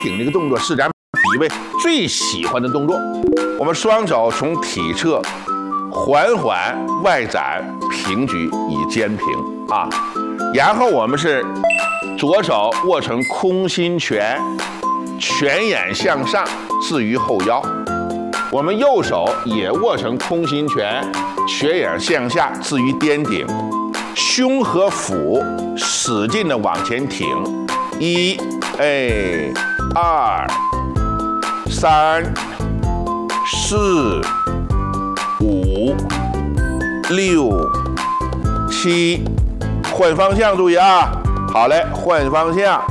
挺这个动作是咱脾胃最喜欢的动作。我们双手从体侧缓缓外展平举以肩平啊，然后我们是左手握成空心拳，拳眼向上置于后腰。我们右手也握成空心拳，拳眼向下置于颠顶，胸和腹使劲的往前挺。1、2、3、4、5、6、7，换方向，注意啊！好嘞，换方向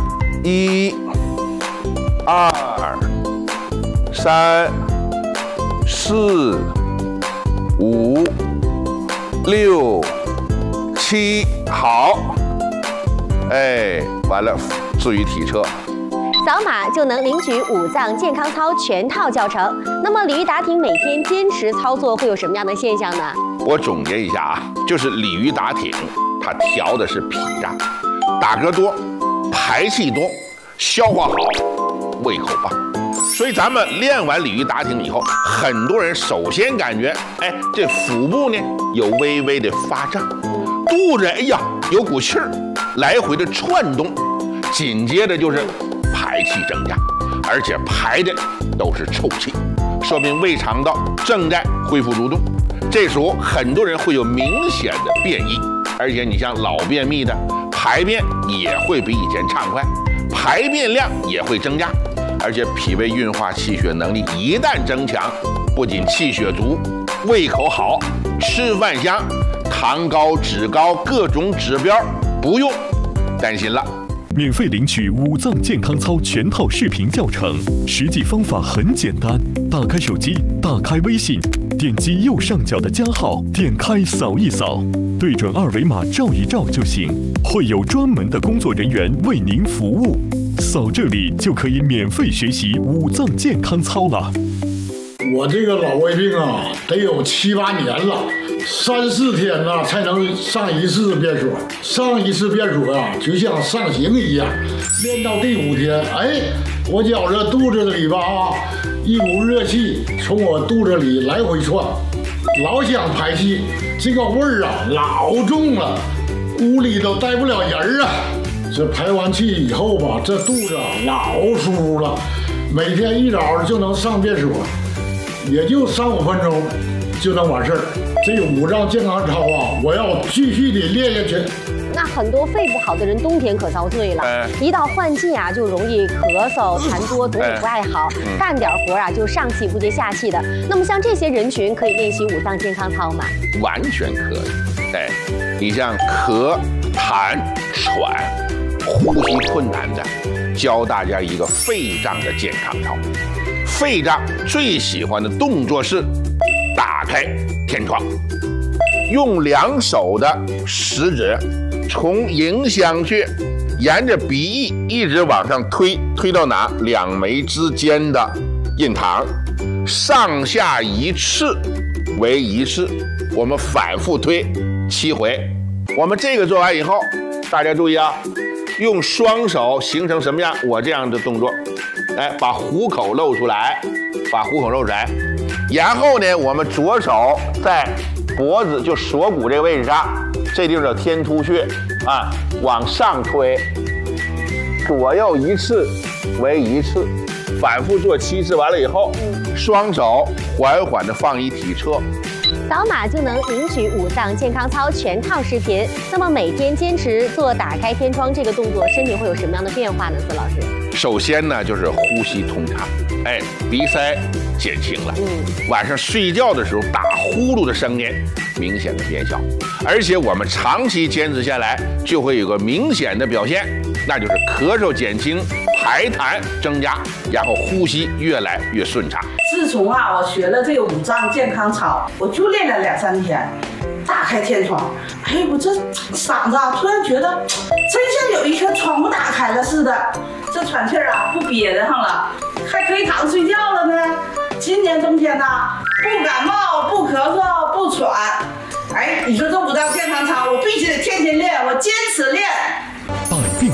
，1、2、3、4、5、6、7，好，哎，完了，置于体侧。 扫码就能领取五脏健康操全套教程。那么鲤鱼打挺每天坚持操作会有什么样的现象呢？我总结一下啊，就是鲤鱼打挺，它调的是脾脏，打嗝多，排气多，消化好，胃口棒。所以咱们练完鲤鱼打挺以后，很多人首先感觉，哎，这腹部呢有微微的发胀，肚子哎呀有股气儿，来回的窜动，紧接着就是排气增加，而且排的都是臭气，说明胃肠道正在恢复蠕动。这时候很多人会有明显的便意，而且你像老便秘的，排便也会比以前畅快，排便量也会增加，而且脾胃运化气血能力一旦增强，不仅气血足，胃口好，吃饭香，糖高脂高各种指标不用担心了。 免费领取五脏健康操全套视频教程，实际方法很简单，打开手机，打开微信，点击右上角的加号，点开扫一扫，对准二维码照一照就行，会有专门的工作人员为您服务。扫这里就可以免费学习五脏健康操了。 我这个老胃病啊，得有7、8年了，3、4天呢才能上一次便所。上一次便所啊，就像上刑一样。练到第5天，哎，我觉着肚子里吧啊，一股热气从我肚子里来回窜，老想排气，这个味儿啊老重了，屋里都待不了人啊。这排完气以后吧，这肚子老舒服了，每天一早就能上便所。也就3、5分钟就能完事儿。这个五脏健康操啊，我要继续的练下去。 那很多肺不好的人冬天可遭罪了，一到换季啊，就容易咳嗽、痰多，总也不爱好，干点活啊就上气不接下气的。那么像这些人群可以练习五脏健康操吗？ 完全可以。哎，你像咳、痰、喘、呼吸困难的，教大家一个肺脏的健康操。肺脏最喜欢的动作是打开天窗，用2手的食指从迎香穴沿着鼻翼一直往上推，推到哪？2眉之间的印堂，上下1次为1次，我们反复推7回。我们这个做完以后，大家注意啊，用双手形成什么样？我这样的动作。哎，把虎口露出来，把虎口露出来，然后呢，我们左手在脖子就锁骨这个位置上，这地方叫天突穴啊，往上推，左右1次为1次，反复做7次，完了以后，双手缓缓的放于体侧。 扫码就能领取五脏健康操全套视频。那么每天坚持做打开天窗这个动作，身体会有什么样的变化呢？司老师， 首先呢就是呼吸通畅，哎，鼻塞减轻了。晚上睡觉的时候打呼噜的声音明显的减小，而且我们长期坚持下来，就会有个明显的表现，那就是咳嗽减轻，排痰增加，然后呼吸越来越顺畅。 自从啊我学了这个五脏健康操，我就练了2、3天，打开天窗，哎，我这嗓子啊突然觉得真像有一颗窗户打开了似的，这喘气儿啊不憋得上了，还可以躺着睡觉了呢。今年冬天呐，不感冒，不咳嗽，不喘。哎，你说这五脏健康操，我必须得天天练，我坚持练。 百病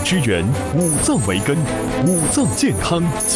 之源，五脏为根，五脏健康。